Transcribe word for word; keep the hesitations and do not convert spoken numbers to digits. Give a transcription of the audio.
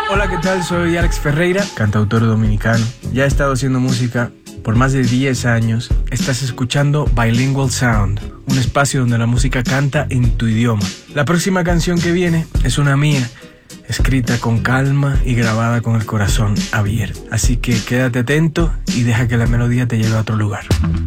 Hola, ¿qué tal? Soy Alex Ferreira, cantautor dominicano. Ya he estado haciendo música por más de diez años. Estás escuchando Bilingual Sound, un espacio donde la música canta en tu idioma. La próxima canción que viene es una mía, escrita con calma y grabada con el corazón abierto. Así que quédate atento y deja que la melodía te lleve a otro lugar.